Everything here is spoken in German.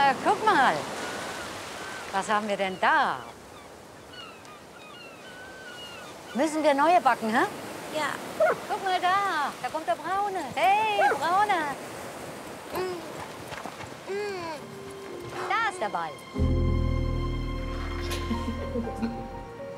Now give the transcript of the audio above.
guck mal. Was haben wir denn da? Müssen wir neue backen, hä? Ja. Guck mal da. Da kommt der Braune. Hey, Braune. Da ist der Ball.